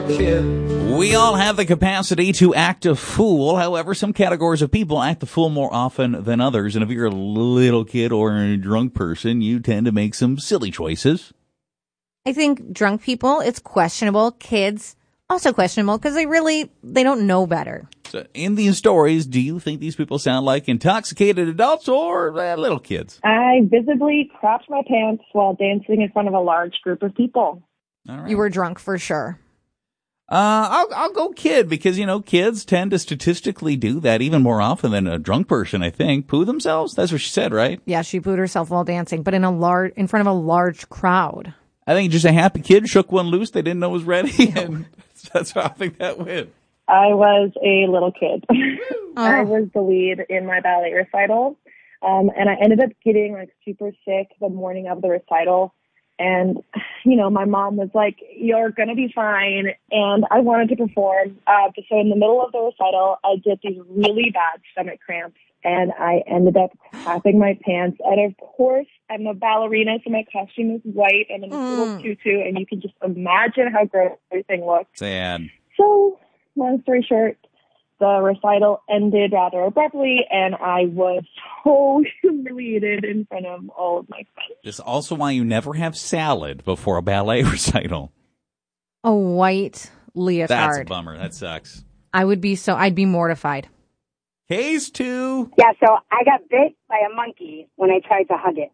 We all have the capacity to act a fool. However, some categories of people act the fool more often than others. And if you're a little kid or a drunk person, you tend to make some silly choices. I think drunk people, it's questionable. Kids, also questionable because they don't know better. So in these stories, do you think these people sound like intoxicated adults or little kids? I visibly crapped my pants while dancing in front of a large group of people. All right. You were drunk for sure. I'll go kid because, kids tend to statistically do that even more often than a drunk person, I think. Poo themselves? That's what she said, right? Yeah, she pooed herself while dancing, but in front of a large crowd. I think just a happy kid shook one loose they didn't know was ready, and that's how I think that went. I was a little kid. I was the lead in my ballet recital, and I ended up getting super sick the morning of the recital. And, my mom was like, "You're going to be fine." And I wanted to perform. So in the middle of the recital, I get these really bad stomach cramps. And I ended up crapping my pants. And of course, I'm a ballerina, so my costume is white. I'm in a little tutu, and you can just imagine how gross everything looks. Sad. So, long story short, the recital ended rather abruptly, and I was so humiliated in front of all of my friends. This is also why you never have salad before a ballet recital. A white leotard. That's a bummer. That sucks. I'd be mortified. Case 2. Yeah, so I got bit by a monkey when I tried to hug it.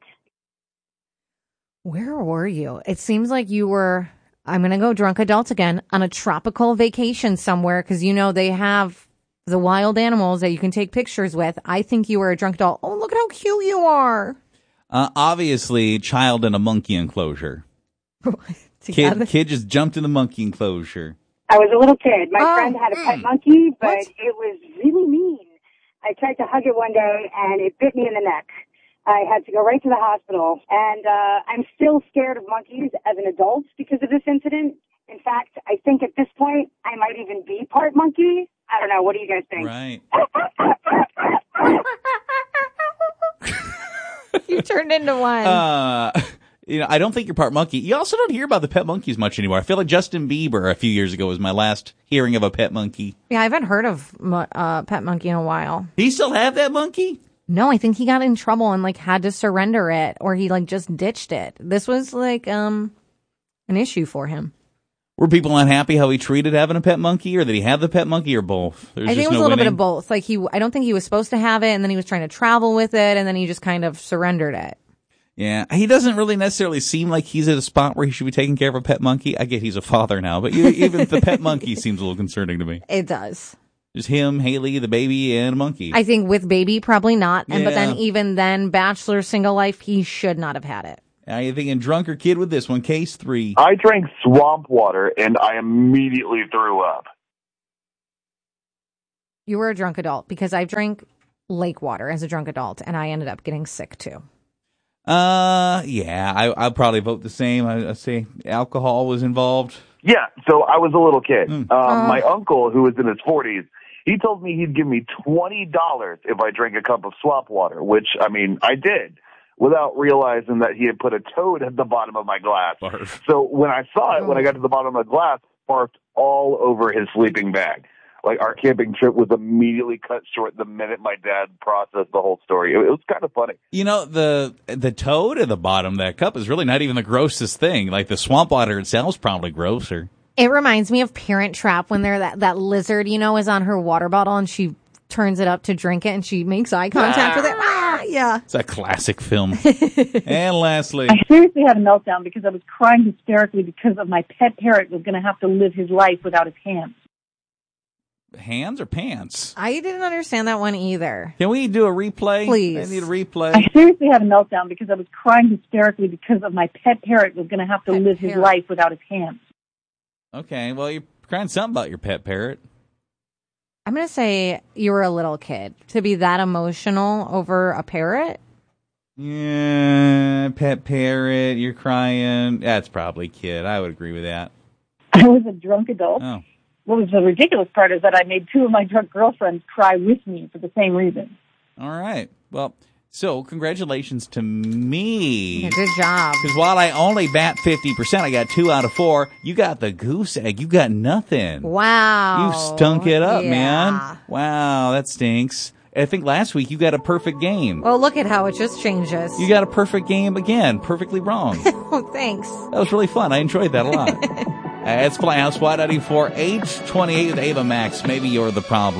Where were you? It seems like you were, I'm going to go drunk adult again, on a tropical vacation somewhere because, they have the wild animals that you can take pictures with. I think you were a drunk adult. Oh, look at how cute you are. Obviously, child in a monkey enclosure. Kid just jumped in the monkey enclosure. I was a little kid. My friend had a pet monkey, but it was really mean. I tried to hug it one day, and it bit me in the neck. I had to go right to the hospital, and I'm still scared of monkeys as an adult because of this incident. In fact, I think at this point, I might even be part monkey. I don't know. What do you guys think? Right. You turned into one. I don't think you're part monkey. You also don't hear about the pet monkeys much anymore. I feel like Justin Bieber a few years ago was my last hearing of a pet monkey. Yeah, I haven't heard of pet monkey in a while. Do you still have that monkey? No, I think he got in trouble and had to surrender it, or he just ditched it. This was an issue for him. Were people unhappy how he treated having a pet monkey, or did he have the pet monkey, or both? I think it was a little bit of both. I don't think he was supposed to have it, and then he was trying to travel with it, and then he just kind of surrendered it. Yeah, he doesn't really necessarily seem like he's at a spot where he should be taking care of a pet monkey. I get he's a father now, but even the pet monkey seems a little concerning to me. It does. Just him, Haley, the baby, and a monkey. I think with baby, probably not. But then even then, bachelor, single life, he should not have had it. Are you thinking drunk or kid with this one? Case 3. I drank swamp water, and I immediately threw up. You were a drunk adult because I drank lake water as a drunk adult, and I ended up getting sick too. Yeah, I'd probably vote the same. I'd say alcohol was involved. Yeah, so I was a little kid. My uncle, who was in his 40s, he told me he'd give me $20 if I drank a cup of swamp water, which, I did, without realizing that he had put a toad at the bottom of my glass. Barf. So when I saw it, when I got to the bottom of the glass, barfed all over his sleeping bag. Our camping trip was immediately cut short the minute my dad processed the whole story. It was kind of funny. The toad at the bottom of that cup is really not even the grossest thing. The swamp water itself is probably grosser. It reminds me of Parent Trap when that lizard, is on her water bottle and she turns it up to drink it and she makes eye contact with it. Yeah. It's a classic film. And lastly, I seriously had a meltdown because I was crying hysterically because of my pet parrot was going to have to live his life without his hands. Hands or pants? I didn't understand that one either. Can we do a replay? Please. I need a replay. I seriously had a meltdown because I was crying hysterically because of my pet parrot was going to have to live his life without his hands. Okay, well, you're crying something about your pet parrot. I'm going to say you were a little kid to be that emotional over a parrot. Yeah, pet parrot, you're crying. That's probably kid. I would agree with that. I was a drunk adult. Oh. What was the ridiculous part is that I made 2 of my drunk girlfriends cry with me for the same reason. All right. Well, So, congratulations to me. Yeah, good job. Because while I only bat 50%, I got 2 out of 4. You got the goose egg. You got nothing. Wow. You stunk it up, Yeah. man. Wow, that stinks. I think last week you got a perfect game. Well, look at how it just changes. You got a perfect game again, perfectly wrong. Oh, thanks. That was really fun. I enjoyed that a lot. It's Playhouse Y94H28 with Ava Max. Maybe you're the problem.